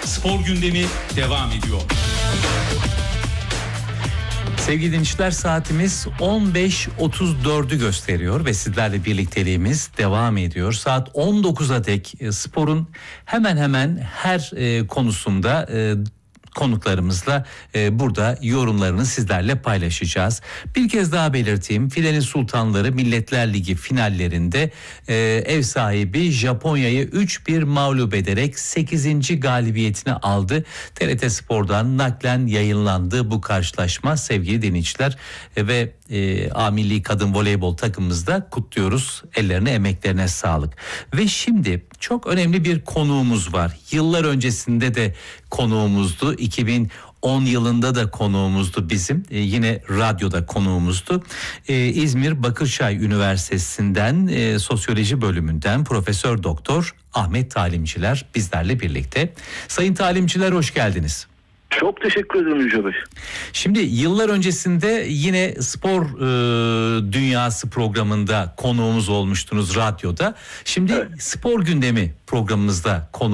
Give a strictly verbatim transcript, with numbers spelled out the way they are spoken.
Spor gündemi devam ediyor. Sevgili dinleyiciler, saatimiz on beş otuz dördü gösteriyor ve sizlerle birlikteliğimiz devam ediyor. Saat on dokuza dek sporun hemen hemen her e, konusunda e, konuklarımızla e, burada yorumlarını sizlerle paylaşacağız. Bir kez daha belirteyim, Filenin Sultanları Milletler Ligi finallerinde e, ev sahibi Japonya'yı üç bir mağlup ederek sekizinci galibiyetini aldı. T R T Spor'dan naklen yayınlandı bu karşılaşma sevgili dinleyiciler e, ve e, A Milli Kadın Voleybol takımımızda kutluyoruz. Ellerine, emeklerine sağlık. Ve şimdi çok önemli bir konuğumuz var. Yıllar öncesinde de konuğumuzdu. iki bin on yılında da konuğumuzdu bizim. Ee, yine radyoda konuğumuzdu. Ee, İzmir Bakırçay Üniversitesi'nden e, sosyoloji bölümünden Profesör Doktor Ahmet Talimciler bizlerle birlikte. Sayın Talimciler, hoş geldiniz. Çok teşekkür ederim Yüce Bey. Şimdi yıllar öncesinde yine spor e, dünyası programında konuğumuz olmuştunuz radyoda. Şimdi evet, spor gündemi programımızda konu